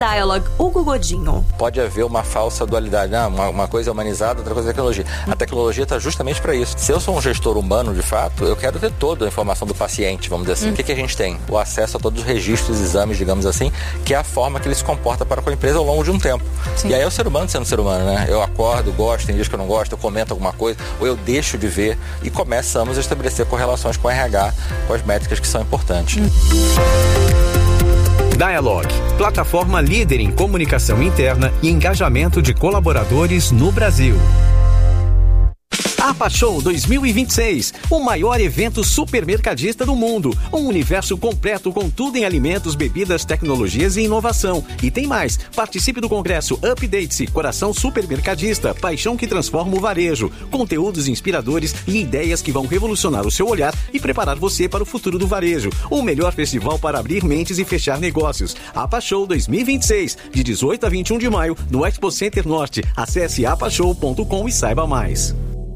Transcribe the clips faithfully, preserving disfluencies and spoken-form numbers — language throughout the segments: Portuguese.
Dialogue, Hugo Godinho. Pode haver uma falsa dualidade, né? uma, uma coisa humanizada, outra coisa é tecnologia. A tecnologia está justamente para isso. Se eu sou um gestor humano, de fato, eu quero ter toda a informação do paciente, vamos dizer assim. Hum. O que, que a gente tem? O acesso a todos os registros, exames, digamos assim, que é a forma que ele se comporta para com a empresa ao longo de um tempo. Sim. E aí é o ser humano sendo ser humano, né? Eu acordo, gosto, tem dias que eu não gosto, eu comento alguma coisa, ou eu deixo de ver, e começamos a estabelecer correlações com o R H, com as métricas que são importantes. Hum. Dialogue, plataforma líder em comunicação interna e engajamento de colaboradores no Brasil. APA Show dois mil e vinte e seis, o maior evento supermercadista do mundo. Um universo completo com tudo em alimentos, bebidas, tecnologias e inovação. E tem mais, participe do congresso Update-se, Coração Supermercadista, paixão que transforma o varejo. Conteúdos inspiradores e ideias que vão revolucionar o seu olhar e preparar você para o futuro do varejo. O melhor festival para abrir mentes e fechar negócios. APA Show dois mil e vinte e seis, de dezoito a vinte e um de maio, no Expo Center Norte. Acesse apa show ponto com e saiba mais.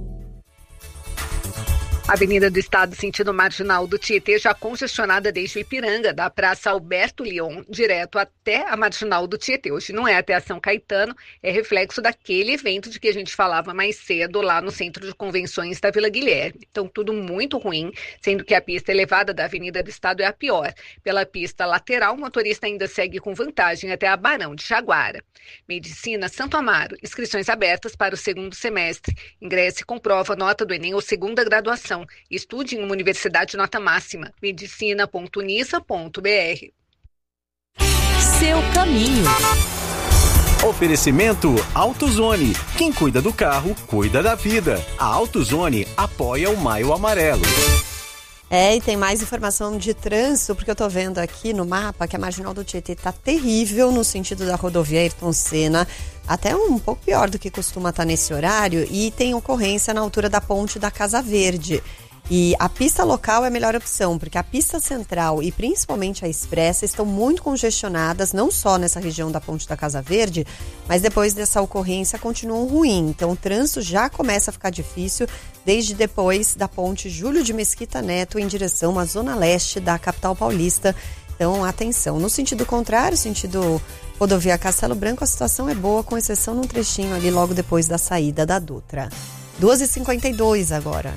Avenida do Estado, sentido marginal do Tietê, já congestionada desde o Ipiranga, da Praça Alberto Leon, direto até a marginal do Tietê. Hoje não é até a São Caetano, é reflexo daquele evento de que a gente falava mais cedo lá no Centro de Convenções da Vila Guilherme. Então, tudo muito ruim, sendo que a pista elevada da Avenida do Estado é a pior. Pela pista lateral, o motorista ainda segue com vantagem até a Barão de Jaguara. Medicina Santo Amaro, inscrições abertas para o segundo semestre. Ingresse com prova, nota do Enem ou segunda graduação. Estude em uma universidade nota máxima. medicina ponto unisa ponto b r. Seu caminho. Oferecimento AutoZone. Quem cuida do carro, cuida da vida. A AutoZone apoia o Maio Amarelo. É, e tem mais informação de trânsito, porque eu tô vendo aqui no mapa que a marginal do Tietê tá terrível no sentido da rodovia Ayrton Senna, até um pouco pior do que costuma estar nesse horário, e tem ocorrência na altura da ponte da Casa Verde. E a pista local é a melhor opção, porque a pista central e principalmente a expressa estão muito congestionadas, não só nessa região da ponte da Casa Verde, mas depois dessa ocorrência continuam ruim. Então o trânsito já começa a ficar difícil desde depois da ponte Júlio de Mesquita Neto em direção à zona leste da capital paulista. Então atenção, no sentido contrário, sentido rodovia Castelo Branco, a situação é boa, com exceção num trechinho ali logo depois da saída da Dutra. duas e cinquenta e dois agora.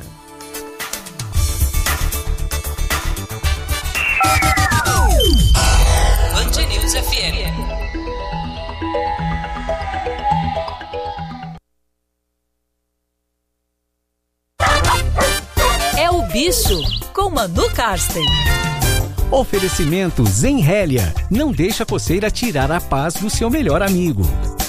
Band News F M. É o bicho com Manu Karsten. Oferecimento Zenrélia. Não deixa a coceira tirar a paz do seu melhor amigo.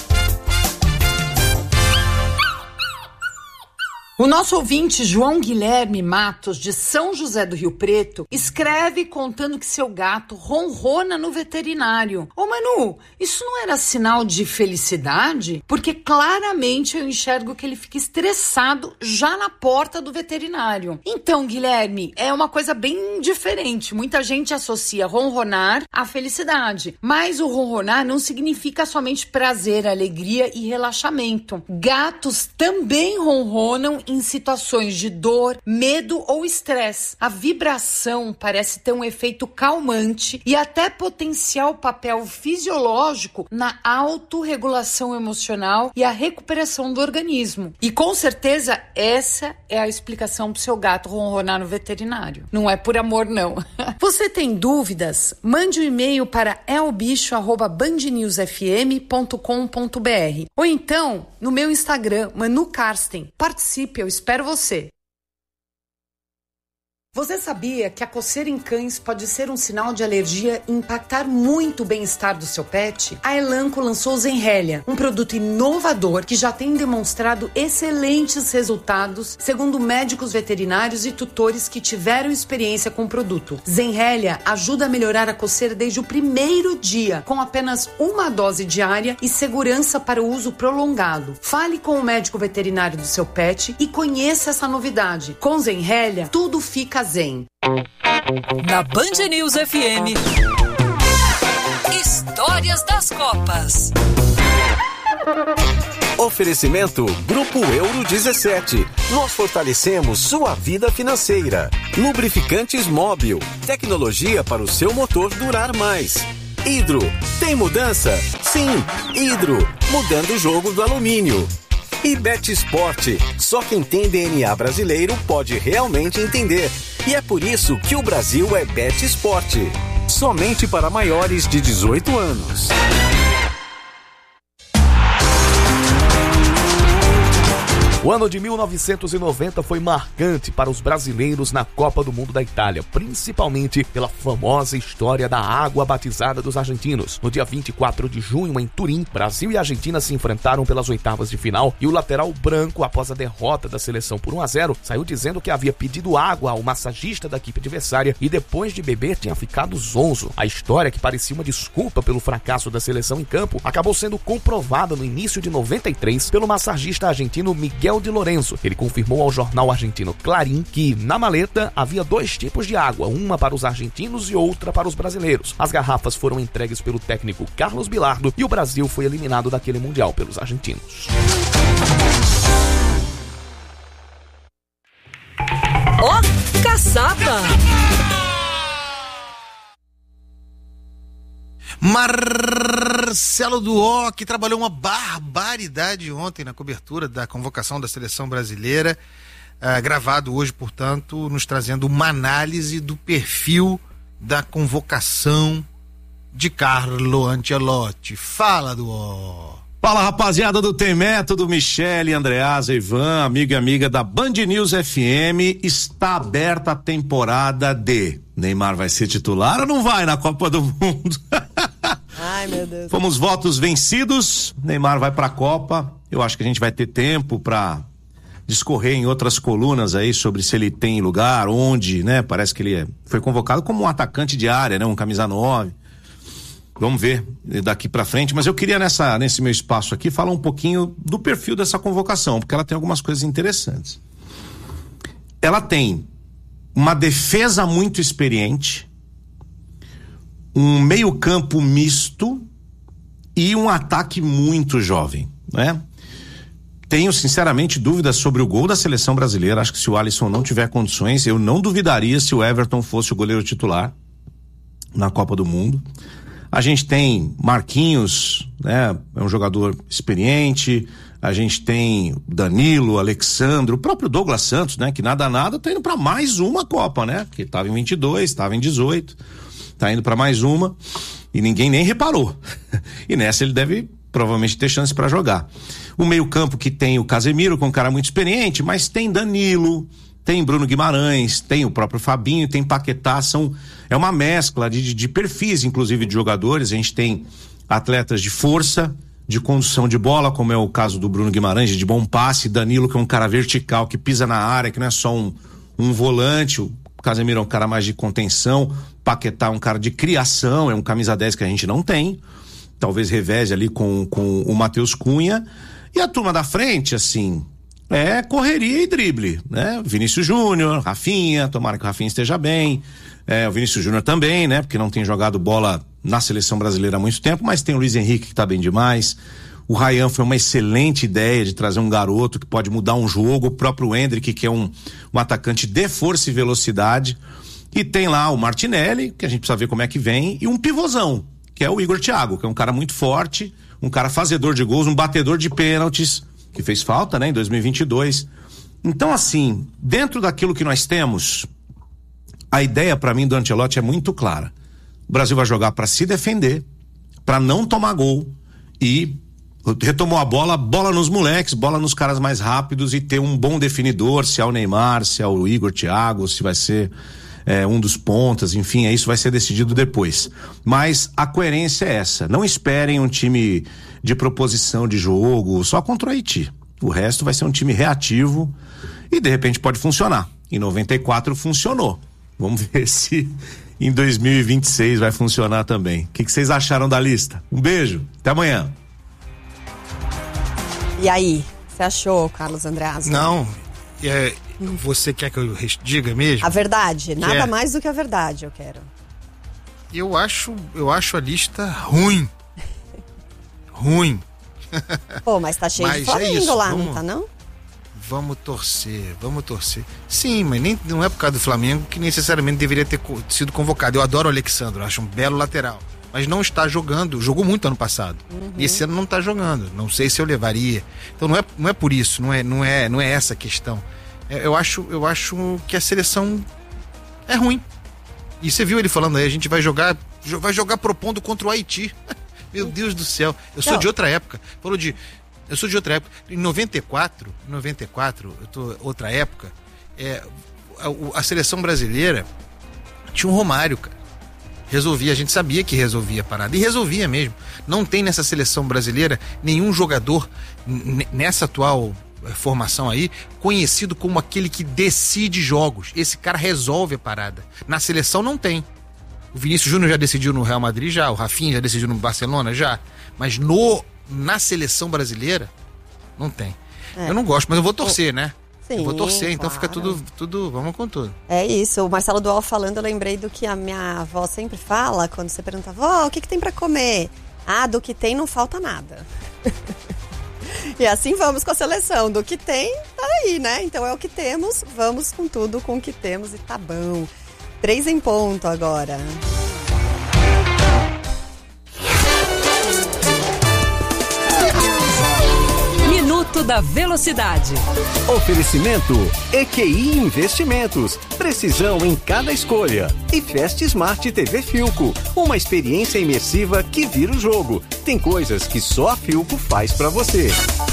O nosso ouvinte João Guilherme Matos, de São José do Rio Preto, escreve contando que seu gato ronrona no veterinário. Ô Manu, isso não era sinal de felicidade? Porque claramente eu enxergo que ele fica estressado já na porta do veterinário. Então, Guilherme, é uma coisa bem diferente. Muita gente associa ronronar à felicidade, mas o ronronar não significa somente prazer, alegria e relaxamento. Gatos também ronronam em situações de dor, medo ou estresse. A vibração parece ter um efeito calmante e até potencial papel fisiológico na autorregulação emocional e a recuperação do organismo. E com certeza essa é a explicação para o seu gato ronronar no veterinário. Não é por amor, não. Você tem dúvidas? Mande um e-mail para elbicho arroba band news f m ponto com ponto b r ou então no meu Instagram, Manu Karsten. Participe, eu espero você. Você sabia que a coceira em cães pode ser um sinal de alergia e impactar muito o bem-estar do seu pet? A Elanco lançou o Zenrélia, um produto inovador que já tem demonstrado excelentes resultados, segundo médicos veterinários e tutores que tiveram experiência com o produto. Zenrélia ajuda a melhorar a coceira desde o primeiro dia, com apenas uma dose diária e segurança para o uso prolongado. Fale com o médico veterinário do seu pet e conheça essa novidade. Com Zenrélia, tudo fica zen. Na Band News F M, Histórias das Copas. Oferecimento Grupo Euro dezessete. Nós fortalecemos sua vida financeira. Lubrificantes Móbil. Tecnologia para o seu motor durar mais. Hidro. Tem mudança? Sim, Hidro. Mudando o jogo do alumínio. E Betsport. Só quem tem D N A brasileiro pode realmente entender. E é por isso que o Brasil é Betsport. Somente para maiores de dezoito anos. O ano de mil novecentos e noventa foi marcante para os brasileiros na Copa do Mundo da Itália, principalmente pela famosa história da água batizada dos argentinos. No dia vinte e quatro de junho, em Turim, Brasil e Argentina se enfrentaram pelas oitavas de final e o lateral branco, após a derrota da seleção por um a zero, saiu dizendo que havia pedido água ao massagista da equipe adversária e depois de beber tinha ficado zonzo. A história, que parecia uma desculpa pelo fracasso da seleção em campo, acabou sendo comprovada no início de noventa e três pelo massagista argentino Miguel de Lorenzo. Ele confirmou ao jornal argentino Clarín que na maleta havia dois tipos de água, uma para os argentinos e outra para os brasileiros. As garrafas foram entregues pelo técnico Carlos Bilardo e o Brasil foi eliminado daquele mundial pelos argentinos. Ó, oh, caçapa! Marcelo Duó, que trabalhou uma barbaridade ontem na cobertura da convocação da seleção brasileira, uh, gravado hoje, portanto, nos trazendo uma análise do perfil da convocação de Carlo Ancelotti. Fala, Duó. Fala, rapaziada do Tem Método, Michele, Andreasa, Ivan, amigo e amiga da Band News F M. Está aberta a temporada de Neymar vai ser titular ou não vai na Copa do Mundo? Ai, meu Deus. Fomos votos vencidos, Neymar vai pra Copa. Eu acho que a gente vai ter tempo pra discorrer em outras colunas aí sobre se ele tem lugar, onde, né? Parece que ele é, foi convocado como um atacante de área, né? Um camisa nove. Vamos ver daqui pra frente, mas eu queria nessa, nesse meu espaço aqui falar um pouquinho do perfil dessa convocação, porque ela tem algumas coisas interessantes. Ela tem uma defesa muito experiente, um meio-campo misto e um ataque muito jovem, né? Tenho sinceramente dúvidas sobre o gol da seleção brasileira. Acho que se o Alisson não tiver condições, eu não duvidaria se o Everton fosse o goleiro titular na Copa do Mundo. A gente tem Marquinhos, né? É um jogador experiente. A gente tem Danilo, Alexandre, o próprio Douglas Santos, né? Que nada nada tá indo para mais uma Copa, né? Porque tava em vinte e dois, tava em dezoito, tá indo para mais uma e ninguém nem reparou. E nessa ele deve provavelmente ter chance para jogar. O meio-campo que tem o Casemiro, com um cara muito experiente, mas tem Danilo, tem Bruno Guimarães, tem o próprio Fabinho, tem Paquetá, são, é uma mescla de, de, de perfis, inclusive, de jogadores. A gente tem atletas de força, de condução de bola, como é o caso do Bruno Guimarães, de bom passe, Danilo, que é um cara vertical, que pisa na área, que não é só um, um volante, o Casemiro é um cara mais de contenção, Paquetá é um cara de criação, é um camisa dez que a gente não tem, talvez reveze ali com, com o Matheus Cunha, e a turma da frente, assim, é correria e drible, né? Vinícius Júnior, Rafinha, tomara que o Rafinha esteja bem, é, o Vinícius Júnior também, né? Porque não tem jogado bola na seleção brasileira há muito tempo, mas tem o Luiz Henrique que tá bem demais. O Ryan foi uma excelente ideia de trazer um garoto que pode mudar um jogo, o próprio Endrick, que é um, um atacante de força e velocidade, e tem lá o Martinelli, que a gente precisa ver como é que vem, e um pivôzão, que é o Igor Thiago, que é um cara muito forte, um cara fazedor de gols, um batedor de pênaltis, que fez falta, né, em dois mil e vinte e dois. Então, assim, dentro daquilo que nós temos, a ideia para mim do Ancelotti é muito clara. O Brasil vai jogar para se defender, para não tomar gol e retomou a bola, bola nos moleques, bola nos caras mais rápidos e ter um bom definidor, se é o Neymar, se é o Igor Thiago, se vai ser é, um dos pontas, enfim, isso vai ser decidido depois. Mas a coerência é essa, não esperem um time de proposição de jogo só contra o Haiti, o resto vai ser um time reativo e de repente pode funcionar. Em noventa e quatro funcionou, vamos ver se em dois mil e vinte e seis vai funcionar também. O que, que vocês acharam da lista? Um beijo, até amanhã. E aí, você achou, Carlos Andreasa? Não, é, você quer que eu diga mesmo? A verdade, nada é. mais do que a verdade eu quero. Eu acho, eu acho a lista ruim. Ruim. Pô, mas tá cheio mas de Flamengo é isso, lá, vamos, não tá não? Vamos torcer, vamos torcer. Sim, mas nem, não é por causa do Flamengo que necessariamente deveria ter sido convocado. Eu adoro o Alexandre, acho um belo lateral. mas não está jogando, jogou muito ano passado. Uhum. E esse ano não está jogando. Não sei se eu levaria. Então não é, não é por isso, não é, não é, não é essa a questão. É, eu, acho, eu acho que a seleção é ruim. E você viu ele falando aí, a gente vai jogar, vai jogar propondo contra o Haiti. Meu Deus do céu. Eu sou não. de outra época. Falou de. Eu sou de outra época. Em noventa e quatro, noventa e quatro, eu tô outra época, é, a, a seleção brasileira tinha um Romário, cara. Resolvia, a gente sabia que resolvia a parada. E resolvia mesmo. Não tem nessa seleção brasileira nenhum jogador n- nessa atual formação aí, conhecido como aquele que decide jogos. Esse cara resolve a parada. Na seleção não tem. O Vinícius Júnior já decidiu no Real Madrid, já. O Rafinha já decidiu no Barcelona, já. Mas no, na seleção brasileira, não tem. É. Eu não gosto, mas eu vou torcer, né? Sim, eu vou torcer, então claro. Fica tudo, tudo, vamos com tudo. É isso, o Marcelo Dual falando, eu lembrei do que a minha avó sempre fala, quando você pergunta, vó, o que, que tem pra comer? Ah, do que tem não falta nada. E assim vamos com a seleção, do que tem, tá aí, né? Então é o que temos, vamos com tudo com o que temos e tá bom. Três em ponto agora. Minuto da Velocidade. Oferecimento E Q I Investimentos. Precisão em cada escolha. E Fast Smart T V Filco. Uma experiência imersiva que vira o jogo. Tem coisas que só a Filco faz pra você.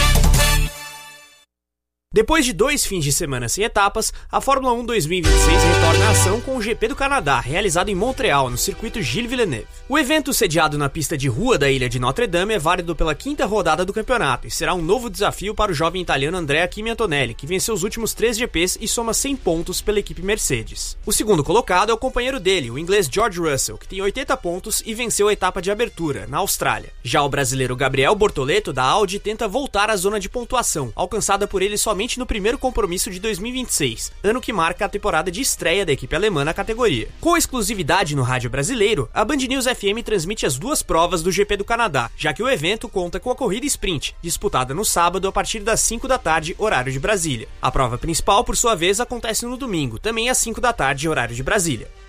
Depois de dois fins de semana sem etapas, a Fórmula um dois mil e vinte e seis retorna à ação com o G P do Canadá, realizado em Montreal, no circuito Gilles Villeneuve. O evento, sediado na pista de rua da ilha de Notre Dame, é válido pela quinta rodada do campeonato e será um novo desafio para o jovem italiano Andrea Kimi Antonelli, que venceu os últimos três G Ps e soma cem pontos pela equipe Mercedes. O segundo colocado é o companheiro dele, o inglês George Russell, que tem oitenta pontos e venceu a etapa de abertura, na Austrália. Já o brasileiro Gabriel Bortoleto, da Audi, tenta voltar à zona de pontuação, alcançada por ele somente no primeiro compromisso de dois mil e vinte e seis, ano que marca a temporada de estreia da equipe alemã na categoria. Com exclusividade no rádio brasileiro, a Band News F M transmite as duas provas do G P do Canadá, já que o evento conta com a corrida sprint, disputada no sábado a partir das cinco da tarde, horário de Brasília. A prova principal, por sua vez, acontece no domingo, também às cinco da tarde, horário de Brasília.